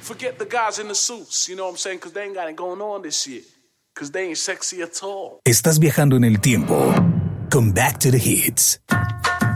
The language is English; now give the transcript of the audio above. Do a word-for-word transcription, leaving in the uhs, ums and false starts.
Forget the guys in the suits, you know what I'm saying? Because they ain't got it going on this year. Because they ain't sexy at all. Estás viajando en el tiempo con Back to the Hits.